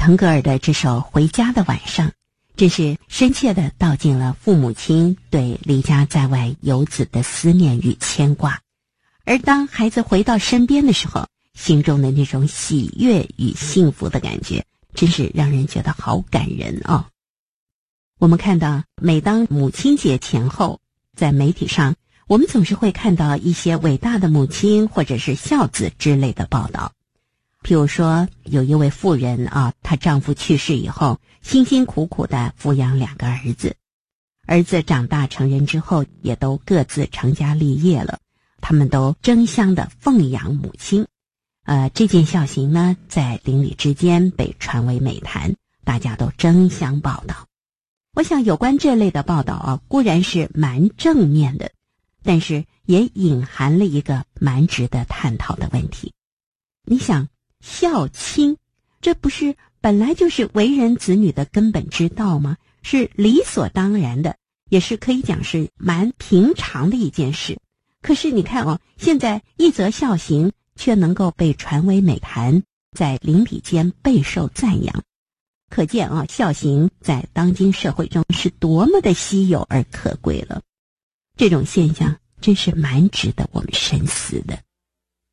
腾格尔的这首《回家的晚上》，真是深切地道尽了父母亲对离家在外游子的思念与牵挂。而当孩子回到身边的时候，心中的那种喜悦与幸福的感觉，真是让人觉得好感人哦。我们看到，每当母亲节前后，在媒体上，我们总是会看到一些伟大的母亲或者是孝子之类的报道。譬如说，有一位妇人啊，她丈夫去世以后，辛辛苦苦地抚养2个儿子，儿子长大成人之后，也都各自成家立业了，他们都争相地奉养母亲。这件孝行呢，在邻里之间被传为美谈，大家都争相报道。我想有关这类的报道啊，固然是蛮正面的，但是也隐含了一个蛮值得探讨的问题。你想，孝亲，这不是本来就是为人子女的根本之道吗？是理所当然的，也是可以讲是蛮平常的一件事。可是你看哦，现在一则孝行却能够被传为美谈，在邻里间备受赞扬，可见啊，孝行在当今社会中是多么的稀有而可贵了。这种现象真是蛮值得我们深思的。